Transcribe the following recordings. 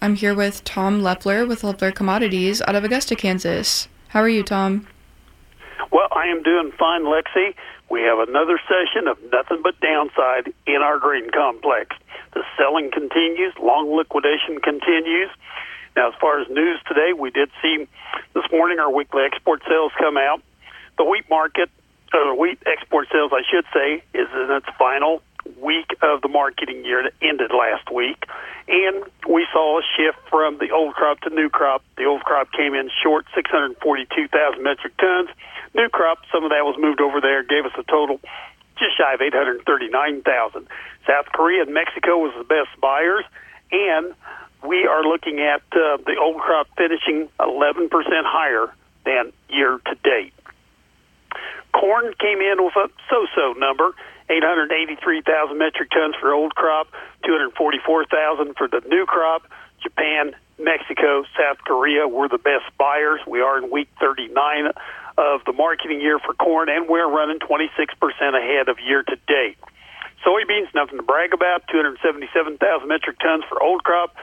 I'm here with Tom Lepler with Lepler Commodities out of Augusta, Kansas. How are you, Tom? Well, I am doing fine, Lexi. We have another session of nothing but downside in our grain complex. The selling continues, long liquidation continues. Now, as far as news today, we did see this morning our weekly export sales come out. The wheat market, or wheat export sales, I should say, is in its final week of the marketing year that ended last week. And we saw a shift from the old crop to new crop. The old crop came in short 642,000 metric tons. New crop, some of that was moved over there, gave us a total just shy of 839,000. South Korea and Mexico was the best buyers, and we are looking at the old crop finishing 11% higher than year to date. Corn came in with a so-so number, 883,000 metric tons for old crop, 244,000 for the new crop. Japan, Mexico, South Korea were the best buyers. We are in week 39 of the marketing year for corn, and we're running 26% ahead of year to date. Soybeans, nothing to brag about, 277,000 metric tons for old crop,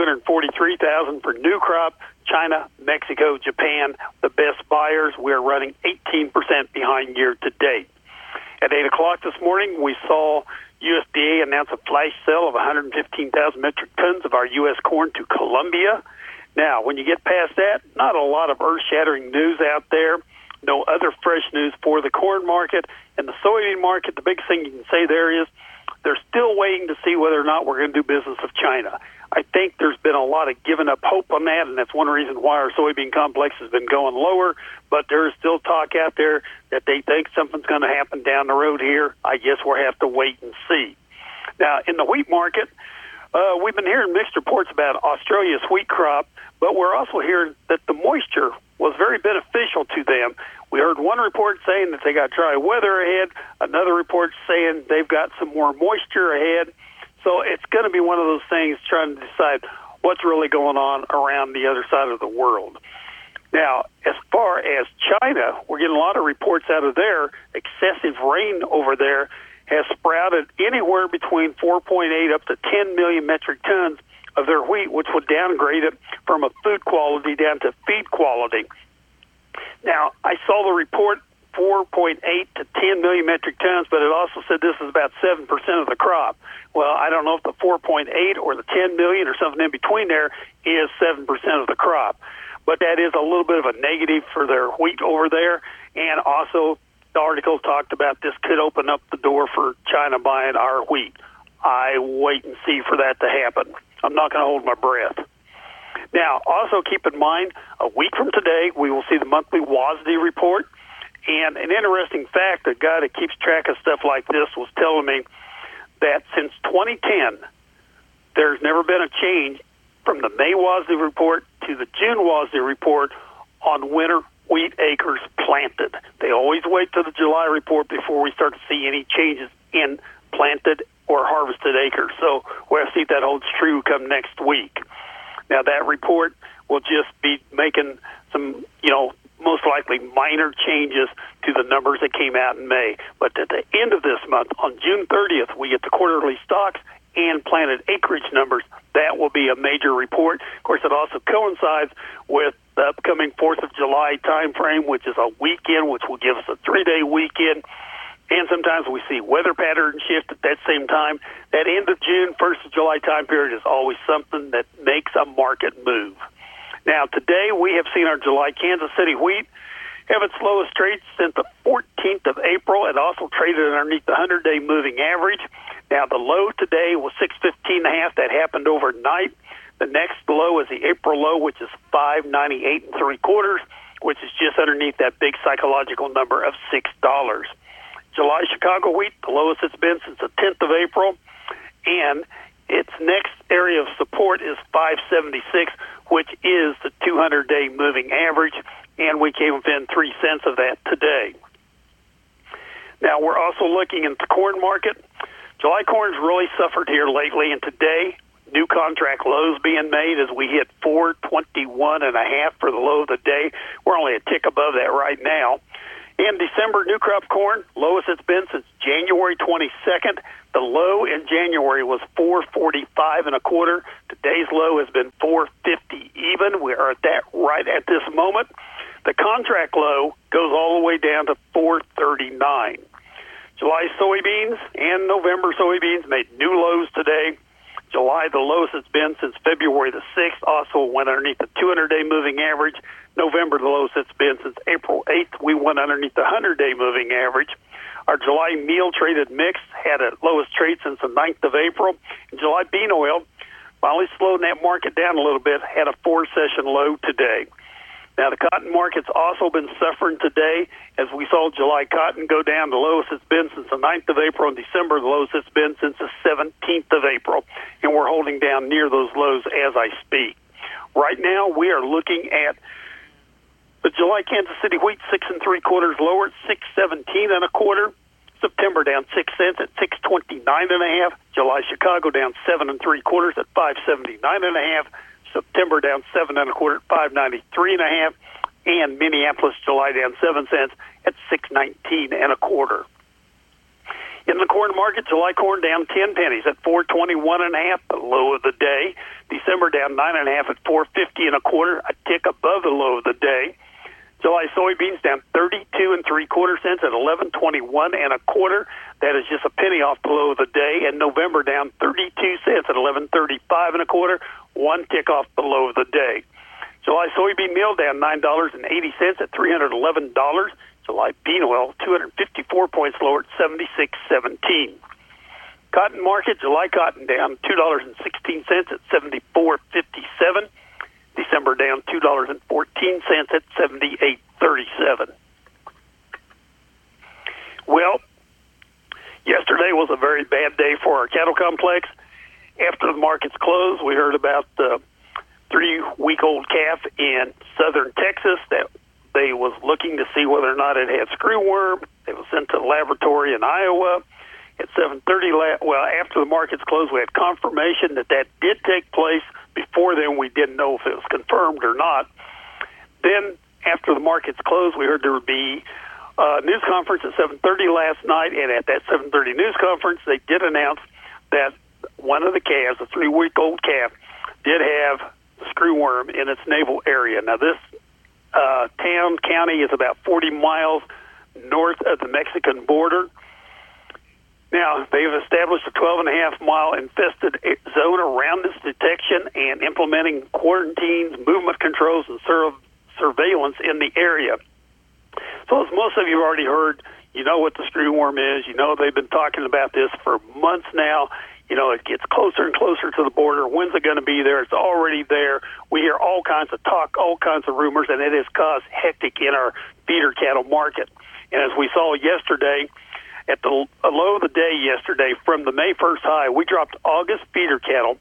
243,000 for new crop. China, Mexico, Japan, the best buyers. We're running 18% behind year to date. At 8 o'clock this morning, we saw USDA announce a flash sale of 115,000 metric tons of our U.S. corn to Colombia. Now, when you get past that, not a lot of earth-shattering news out there. No other fresh news for the corn market. And the soybean market, the big thing you can say there is they're still waiting to see whether or not we're going to do business with China. I think there's been a lot of giving up hope on that, and that's one reason why our soybean complex has been going lower. But there is still talk out there that they think something's going to happen down the road here. I guess we'll have to wait and see. Now, in the wheat market, we've been hearing mixed reports about Australia's wheat crop, but we're also hearing that the moisture was very beneficial to them. We heard one report saying that they got dry weather ahead, another report saying they've got some more moisture ahead. So it's going to be one of those things trying to decide what's really going on around the other side of the world. Now, as far as China, we're getting a lot of reports out of there. Excessive rain over there has sprouted anywhere between 4.8 up to 10 million metric tons of their wheat, which would downgrade it from a food quality down to feed quality. Now, I saw the report 4.8 to 10 million metric tons, but it also said this is about 7% of the crop. Well, I don't know if the 4.8 or the 10 million or something in between there is 7% of the crop. But that is a little bit of a negative for their wheat over there. And also, the article talked about this could open up the door for China buying our wheat. I wait and see for that to happen. I'm not going to hold my breath. Now, also keep in mind, a week from today, we will see the monthly WASDE report. And an interesting fact, a guy that keeps track of stuff like this was telling me that since 2010, there's never been a change from the May WASDE report to the June WASDE report on winter wheat acres planted. They always wait till the July report before we start to see any changes in planted or harvested acres. So we'll see if that holds true come next week. Now, that report will just be making some, most likely minor changes to the numbers that came out in May. But at the end of this month, on June 30th, we get the quarterly stocks and planted acreage numbers. That will be a major report. Of course, it also coincides with the upcoming 4th of July time frame, which is a weekend, which will give us a 3-day weekend. And sometimes we see weather pattern shift at that same time. That end of June, 1st of July time period is always something that makes a market move. Now, today we have seen our July Kansas City wheat have its lowest trade since the 14th of April. It also traded underneath the 100-day moving average. Now, the low today was 615.5. That happened overnight. The next low is the April low, which is 598 3/4, which is just underneath that big psychological number of $6. July Chicago wheat, the lowest it's been since the 10th of April, and its next area of support is 576, which is the 200-day moving average, and we came within 3 cents of that today. Now, we're also looking at the corn market. July corn's really suffered here lately, and today, new contract lows being made as we hit 421.5 for the low of the day. We're only a tick above that right now. In December, new crop corn, lowest it's been since January 22nd. The low in January was $4.45 and a quarter. Today's low has been $4.50 even. We are at that right at this moment. The contract low goes all the way down to $4.39. July soybeans and November soybeans made new lows today. July, the lowest it's been since February the 6th, also went underneath the 200-day moving average. November, the lowest it's been since April 8th. We went underneath the 100-day moving average. Our July meal traded mix had a lowest trade since the 9th of April. And July bean oil finally slowed that market down a little bit, had a 4-session low today. Now, the cotton market's also been suffering today as we saw July cotton go down. The lowest it's been since the 9th of April. In December, the lowest it's been since the 17th of April. And we're holding down near those lows as I speak. Right now, we are looking at the July Kansas City wheat 6 3/4 lower at 6.17 and a quarter. September down 6 cents at 6.29 and a half. July Chicago down 7 3/4 at 5.79 and a half. September down 7 1/4 at 5.93 and a half. And Minneapolis July down 7 cents at 6.19 and a quarter. In the corn market, July corn down 10 pennies at 4.21 and a half, the low of the day. December down 9 and a half at 4.50 and a quarter, a tick above the low of the day. July soybeans down 32 3/4 cents at 11.21 and a quarter. That is just a penny off the low of the day. And November down 32 cents at 11.35 and a quarter, one tick off the low of the day. July soybean meal down $9.80 at $311. July bean oil 254 points lower at 76.17. Cotton market, July cotton down $2.16 at 74.57. December down $2.14 at 78.37. Well, yesterday was a very bad day for our cattle complex. After the markets closed, we heard about the 3-week-old calf in southern Texas that they was looking to see whether or not it had screwworm. It was sent to the laboratory in Iowa at 7:30. Well, after the markets closed, we had confirmation that that did take place. Before then, we didn't know if it was confirmed or not. Then, after the markets closed, we heard there would be a news conference at 7:30 last night, and at that 7:30 news conference, they did announce that one of the calves, a 3-week-old calf, did have screwworm in its navel area. Now, this county is about 40 miles north of the Mexican border. Now, they've established a 12.5-mile infested zone around this detection and implementing quarantines, movement controls, and surveillance in the area. So as most of you have already heard, you know what the screwworm is. You know they've been talking about this for months now. You know, it gets closer and closer to the border. When's it going to be there? It's already there. We hear all kinds of talk, all kinds of rumors, and it has caused hectic in our feeder cattle market. And as we saw yesterday, at the low of the day yesterday, from the May 1st high, we dropped August feeder cattle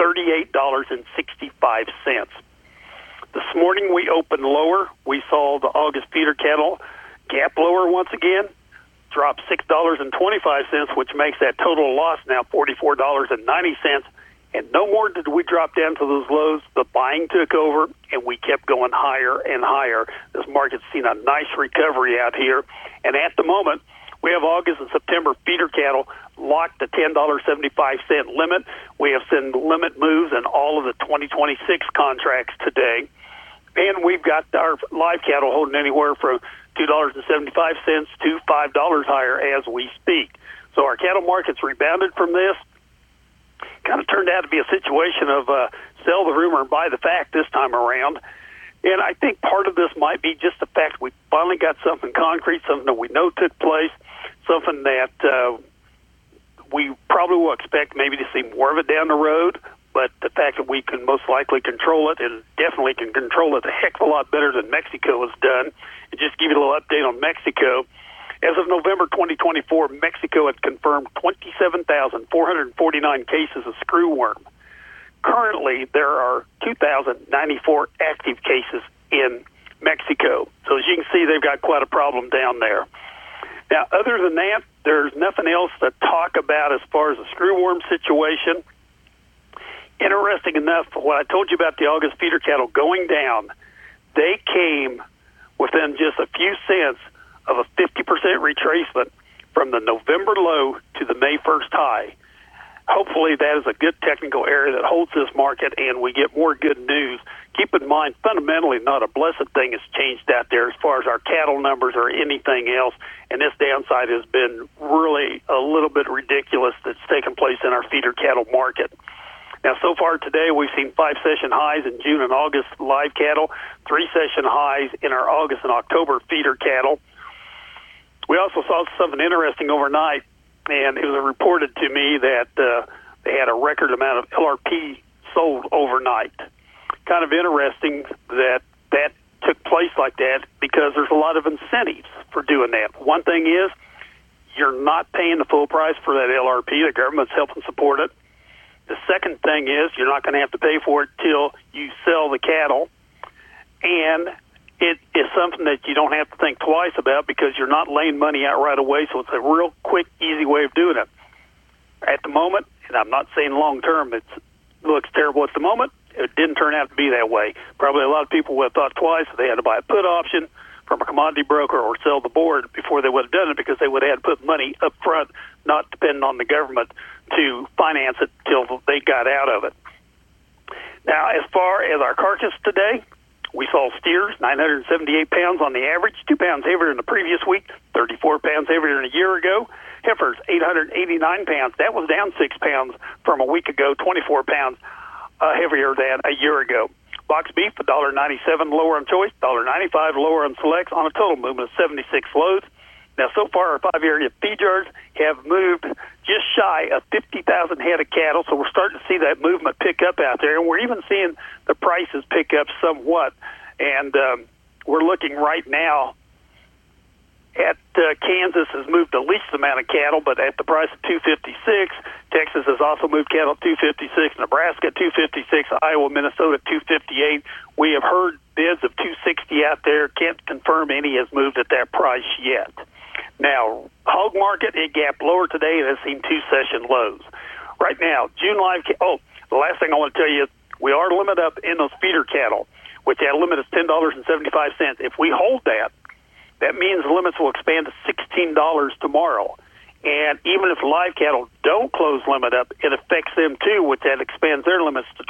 $38.65. This morning we opened lower. We saw the August feeder cattle gap lower once again, dropped $6.25, which makes that total loss now $44.90. And no more did we drop down to those lows. The buying took over, and we kept going higher and higher. This market's seen a nice recovery out here. And at the moment, we have August and September feeder cattle locked the $10.75 limit. We have seen limit moves in all of the 2026 contracts today. And we've got our live cattle holding anywhere from $2.75 to $5 higher as we speak. So our cattle market's rebounded from this. Kind of turned out to be a situation of sell the rumor and buy the fact this time around. And I think part of this might be just the fact we finally got something concrete, something that we know took place, something that we probably will expect maybe to see more of it down the road. But the fact that we can most likely control it, and definitely can control it a heck of a lot better than Mexico has done. And just give you a little update on Mexico. As of November 2024, Mexico had confirmed 27,449 cases of screwworm. Currently, there are 2,094 active cases in Mexico. So as you can see, they've got quite a problem down there. Now, other than that, there's nothing else to talk about as far as the screwworm situation. Interesting enough, what I told you about the August feeder cattle going down, they came within just a few cents of a 50% retracement from the November low to the May 1st high. Hopefully that is a good technical area that holds this market and we get more good news. Keep in mind, fundamentally, not a blessed thing has changed out there as far as our cattle numbers or anything else, and this downside has been really a little bit ridiculous that's taken place in our feeder cattle market. Now, so far today, we've seen 5 session highs in June and August live cattle, 3 session highs in our August and October feeder cattle. We also saw something interesting overnight, and it was reported to me that they had a record amount of LRP sold overnight. Kind of interesting that that took place like that because there's a lot of incentives for doing that. One thing is you're not paying the full price for that LRP. The government's helping support it. The second thing is you're not going to have to pay for it till you sell the cattle, and it is something that you don't have to think twice about because you're not laying money out right away, so it's a real quick, easy way of doing it. At the moment, and I'm not saying long term, it looks terrible at the moment, it didn't turn out to be that way. Probably a lot of people would have thought twice if they had to buy a put option from a commodity broker or sell the board before they would have done it because they would have had to put money up front, not depending on the government to finance it till they got out of it. Now, as far as our carcass today, we saw steers, 978 pounds on the average, 2 pounds heavier than the previous week, 34 pounds heavier than a year ago. Heifers, 889 pounds. That was down 6 pounds from a week ago, 24 pounds heavier than a year ago. Box beef, $1.97 lower on choice, $1.95 lower on selects on a total movement of 76 loads. Now, so far, our 5 area feed yards have moved just shy of 50,000 head of cattle, so we're starting to see that movement pick up out there, and we're even seeing the prices pick up somewhat. And we're looking right now at Kansas has moved the least amount of cattle, but at the price of $256. Texas has also moved cattle at $256. Nebraska $256. Iowa, Minnesota $258. We have heard bids of $260 out there. Can't confirm any has moved at that price yet. Now, hog market, it gapped lower today and has seen 2 session lows. Right now, June live. The last thing I want to tell you is we are limited up in those feeder cattle, which that limit is $10.75. If we hold that, that means the limits will expand to $16 tomorrow. And even if live cattle don't close limit up, it affects them too, which that expands their limits to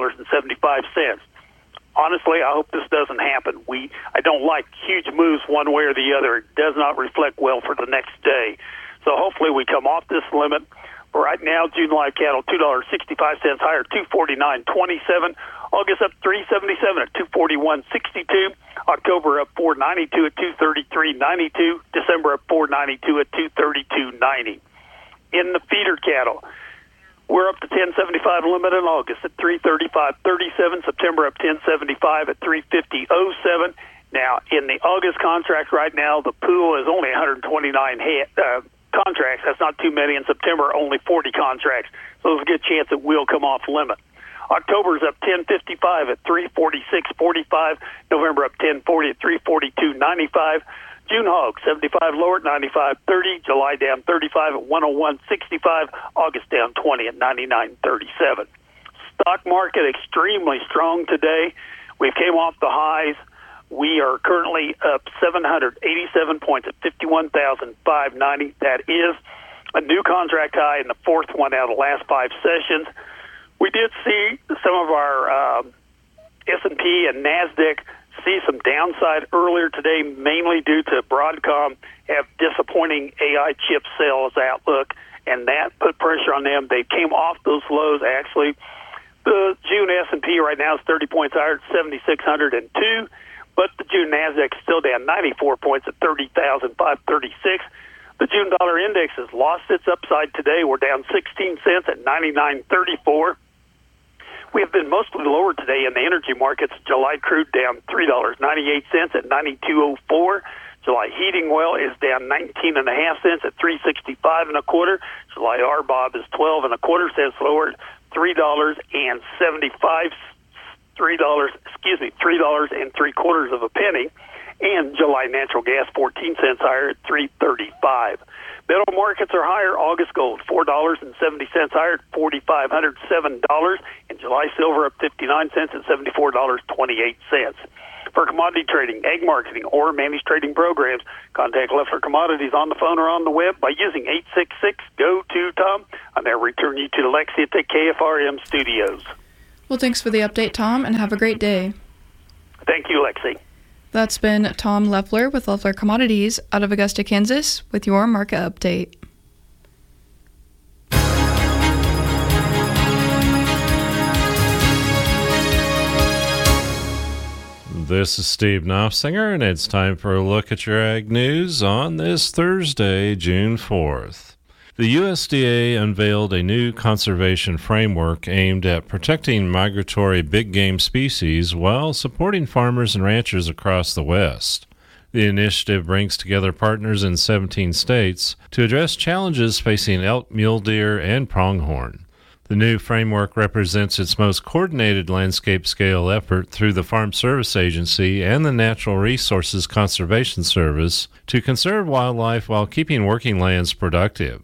$12.75. Honestly, I hope this doesn't happen. I don't like huge moves one way or the other. It does not reflect well for the next day. So hopefully we come off this limit. For right now, June live cattle, $2.65 higher, $249.27. August up $3.77 at $241.62. October up $4.92 at $233.92. December up $4.92 at $232.90. In the feeder cattle, we're up to $10.75 limit in August at $335.37. September up $10.75 at $350.07. Now, in the August contract right now, the pool is only 129 contracts. That's not too many. In September, only 40 contracts. So there's a good chance it will come off limit. October's up $10.55 at $346.45. November up $10.40 at $342.95. June hog, 75 lower at 95.30. July down 35 at 101.65. August down 20 at 99.37. Stock market extremely strong today. We came off the highs. We are currently up 787 points at 51,590. That is a new contract high and the fourth one out of the last 5 sessions. We did see some of our S&P and NASDAQ see some downside earlier today, mainly due to Broadcom have disappointing AI chip sales outlook, and that put pressure on them. They came off those lows, actually. The June S&P right now is 30 points higher at 7,602, but the June NASDAQ is still down 94 points at 30,536. The June dollar index has lost its upside today. We're down 16 cents at 99.34. We have been mostly lower today in the energy markets. July crude down $3.98 at 92.04. July heating oil is down 19.5 cents at 365 and a quarter. July RBOB is 12 and a quarter cents lower, $3.75. $3.75 of a penny. And July natural gas 14 cents higher at 3.35. Metal markets are higher. August gold, $4.70 higher at $4,507. And July silver up 59 cents at $74.28. For commodity trading, egg marketing, or managed trading programs, contact Leffler Commodities on the phone or on the web by using 866-GO-TO-TOM. I'll now return you to Lexi at the KFRM studios. Well, thanks for the update, Tom, and have a great day. Thank you, Lexi. That's been Tom Leffler with Leffler Commodities out of Augusta, Kansas, with your market update. This is Steve Knopfsinger, and it's time for a look at your ag news on this Thursday, June 4th. The USDA unveiled a new conservation framework aimed at protecting migratory big game species while supporting farmers and ranchers across the West. The initiative brings together partners in 17 states to address challenges facing elk, mule deer, and pronghorn. The new framework represents its most coordinated landscape-scale effort through the Farm Service Agency and the Natural Resources Conservation Service to conserve wildlife while keeping working lands productive.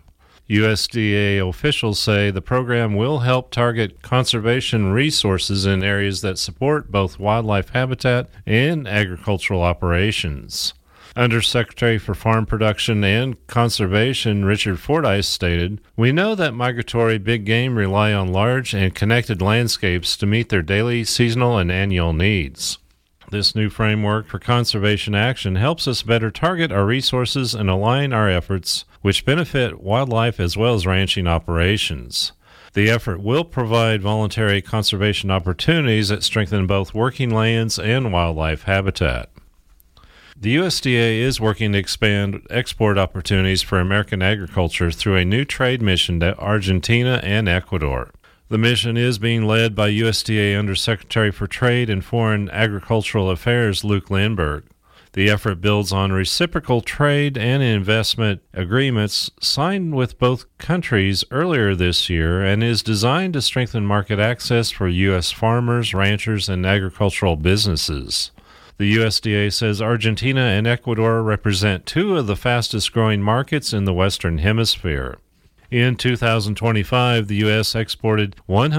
USDA officials say the program will help target conservation resources in areas that support both wildlife habitat and agricultural operations. Undersecretary for Farm Production and Conservation Richard Fordyce stated, "We know that migratory big game rely on large and connected landscapes to meet their daily, seasonal, and annual needs. This new framework for conservation action helps us better target our resources and align our efforts, which benefit wildlife as well as ranching operations. The effort will provide voluntary conservation opportunities that strengthen both working lands and wildlife habitat." The USDA is working to expand export opportunities for American agriculture through a new trade mission to Argentina and Ecuador. The mission is being led by USDA Undersecretary for Trade and Foreign Agricultural Affairs Luke Lindberg. The effort builds on reciprocal trade and investment agreements signed with both countries earlier this year and is designed to strengthen market access for U.S. farmers, ranchers, and agricultural businesses. The USDA says Argentina and Ecuador represent two of the fastest-growing markets in the Western Hemisphere. In 2025, the U.S. exported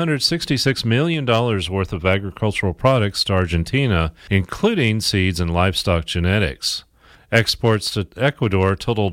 $166 million worth of agricultural products to Argentina, including seeds and livestock genetics. Exports to Ecuador totaled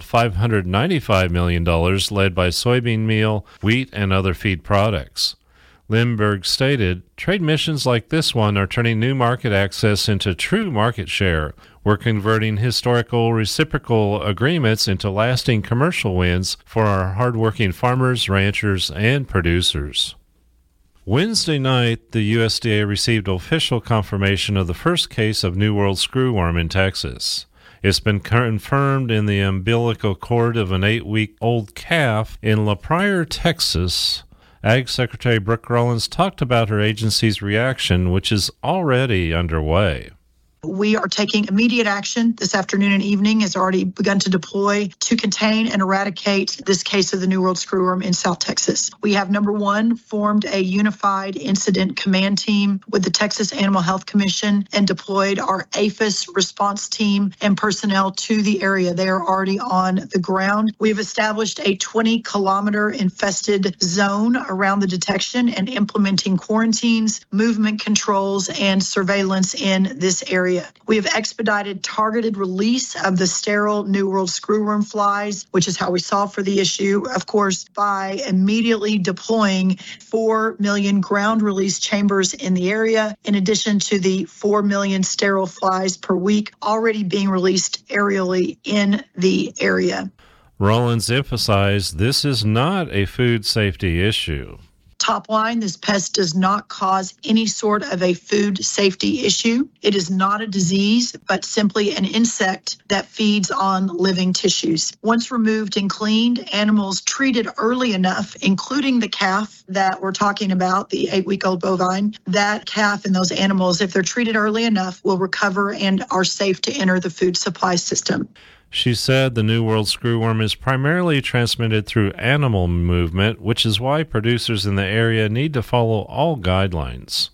$595 million, led by soybean meal, wheat, and other feed products. Lindberg stated, "Trade missions like this one are turning new market access into true market share. We're converting historical reciprocal agreements into lasting commercial wins for our hardworking farmers, ranchers, and producers." Wednesday night, the USDA received official confirmation of the first case of New World screwworm in Texas. It's been confirmed in the umbilical cord of an 8-week-old calf in La Pryor, Texas. Ag Secretary Brooke Rollins talked about her agency's reaction, which is already underway. We are taking immediate action. This afternoon and evening has already begun to deploy to contain and eradicate this case of the New World screwworm in South Texas. We have, number one, formed a unified incident command team with the Texas Animal Health Commission and deployed our APHIS response team and personnel to the area. They are already on the ground. We have established a 20-kilometer infested zone around the detection and implementing quarantines, movement controls, and surveillance in this area. We have expedited targeted release of the sterile New World screwworm flies, which is how we solve for the issue, of course, by immediately deploying 4 million ground release chambers in the area, in addition to the 4 million sterile flies per week already being released aerially in the area. Rollins emphasized this is not a food safety issue. Top line, this pest does not cause any sort of a food safety issue. It is not a disease, but simply an insect that feeds on living tissues. Once removed and cleaned, animals treated early enough, including the calf that we're talking about, the 8-week-old bovine, that calf and those animals, if they're treated early enough, will recover and are safe to enter the food supply system. She said the New World screwworm is primarily transmitted through animal movement, which is why producers in the area need to follow all guidelines.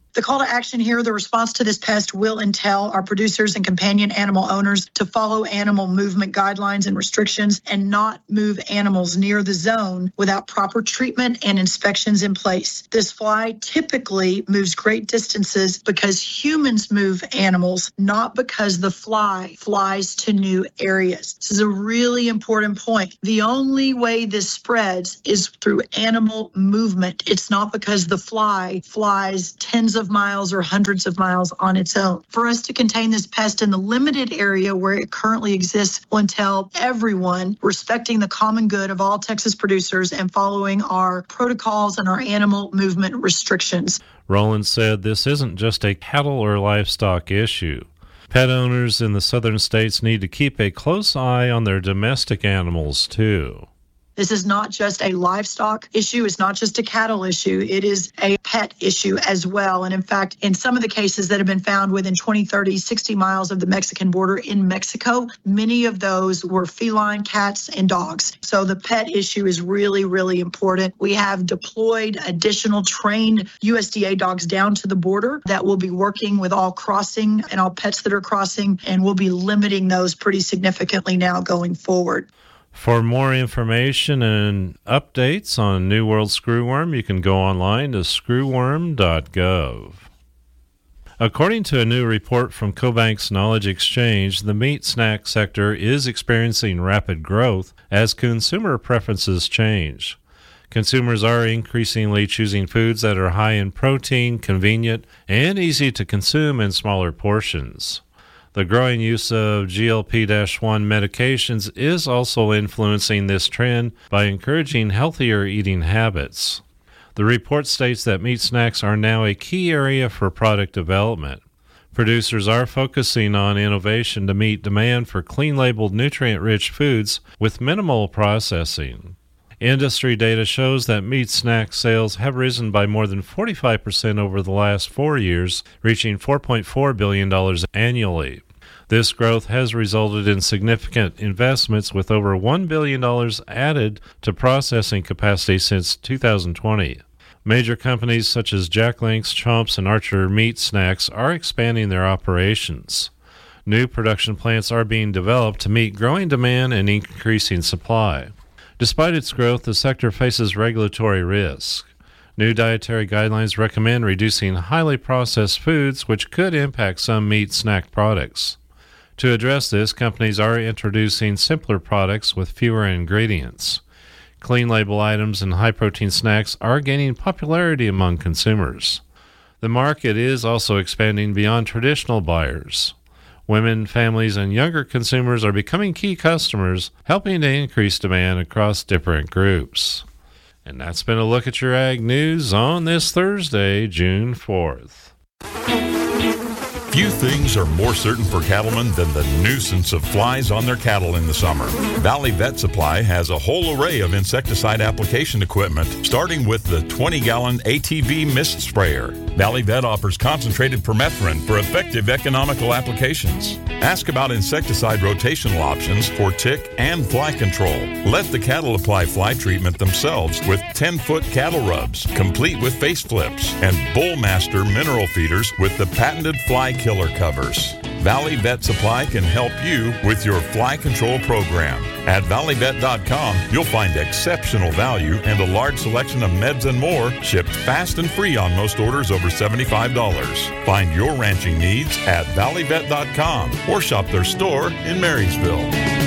The call to action here, the response to this pest will entail our producers and companion animal owners to follow animal movement guidelines and restrictions and not move animals near the zone without proper treatment and inspections in place. This fly typically moves great distances because humans move animals, not because the fly flies to new areas. This is a really important point. The only way this spreads is through animal movement. It's not because the fly flies tens of miles or hundreds of miles on its own. For us to contain this pest in the limited area where it currently exists will entail everyone respecting the common good of all Texas producers and following our protocols and our animal movement restrictions. Rowland said this isn't just a cattle or livestock issue. Pet owners in the southern states need to keep a close eye on their domestic animals, too. This is not just a livestock issue. It's not just a cattle issue. It is a pet issue as well. And in fact, in some of the cases that have been found within 20, 30, 60 miles of the Mexican border in Mexico, many of those were feline cats and dogs. So the pet issue is really, really important. We have deployed additional trained USDA dogs down to the border that will be working with all crossing and all pets that are crossing, and we'll be limiting those pretty significantly now going forward. For more information and updates on New World Screwworm, you can go online to screwworm.gov. According to a new report from CoBank's Knowledge Exchange, the meat snack sector is experiencing rapid growth as consumer preferences change. Consumers are increasingly choosing foods that are high in protein, convenient, and easy to consume in smaller portions. The growing use of GLP-1 medications is also influencing this trend by encouraging healthier eating habits. The report states that meat snacks are now a key area for product development. Producers are focusing on innovation to meet demand for clean-labeled, nutrient-rich foods with minimal processing. Industry data shows that meat snack sales have risen by more than 45% over the last 4 years, reaching $4.4 billion annually. This growth has resulted in significant investments with over $1 billion added to processing capacity since 2020. Major companies such as Jack Link's, Chomps, and Archer Meat Snacks are expanding their operations. New production plants are being developed to meet growing demand and increasing supply. Despite its growth, the sector faces regulatory risk. New dietary guidelines recommend reducing highly processed foods, which could impact some meat snack products. To address this, companies are introducing simpler products with fewer ingredients. Clean label items and high-protein snacks are gaining popularity among consumers. The market is also expanding beyond traditional buyers. Women, families, and younger consumers are becoming key customers, helping to increase demand across different groups. And that's been a look at your ag news on this Thursday, June 4th. Few things are more certain for cattlemen than the nuisance of flies on their cattle in the summer. Valley Vet Supply has a whole array of insecticide application equipment, starting with the 20-gallon ATV mist sprayer. Valley Vet offers concentrated permethrin for effective economical applications. Ask about insecticide rotational options for tick and fly control. Let the cattle apply fly treatment themselves with 10-foot cattle rubs, complete with face flips, and Bullmaster mineral feeders with the patented fly killer covers. Valley Vet Supply can help you with your fly control program. At valleyvet.com, you'll find exceptional value and a large selection of meds and more, shipped fast and free on most orders over $75. Find your ranching needs at valleyvet.com or shop their store in Marysville.